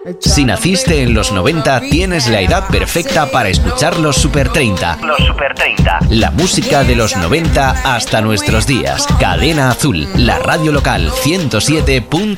Si naciste en los 90, tienes la edad perfecta para escuchar los Super 30. Los Super 30. La música de los 90 hasta nuestros días. Cadena Azul, la radio local 107.4.